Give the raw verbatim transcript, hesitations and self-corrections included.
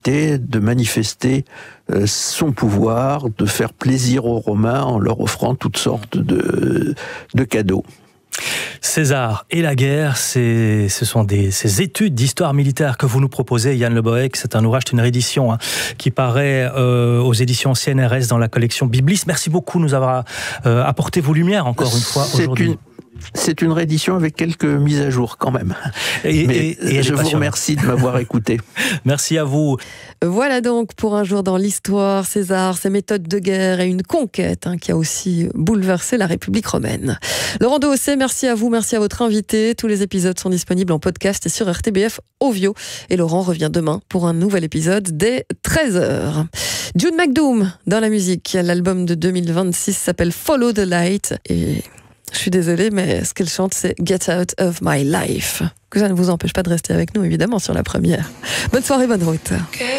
de manifester euh, son pouvoir, de faire plaisir aux Romains en leur offrant toutes sortes de, de cadeaux. César et la guerre, c'est, ce sont des, ces études d'histoire militaire que vous nous proposez, Yann Le Bohec. C'est un ouvrage, c'est une réédition hein, qui paraît euh, aux éditions C N R S dans la collection Biblis. Merci beaucoup de nous avoir euh, apporté vos lumières encore une fois c'est aujourd'hui. Une... C'est une réédition avec quelques mises à jour quand même. Et, Mais et, et je vous remercie de m'avoir écouté. Merci à vous. Voilà donc pour un jour dans l'histoire, César, ses méthodes de guerre et une conquête hein, qui a aussi bouleversé la République romaine. Laurent Dossé, merci à vous, merci à votre invité. Tous les épisodes sont disponibles en podcast et sur R T B F Ovio. Et Laurent revient demain pour un nouvel épisode dès treize heures. Jude McDoom dans la musique. L'album de deux mille vingt-six s'appelle Follow the Light et... je suis désolée, mais ce qu'elle chante, c'est « Get out of my life ». Que ça ne vous empêche pas de rester avec nous, évidemment, sur la première. Bonne soirée, bonne route.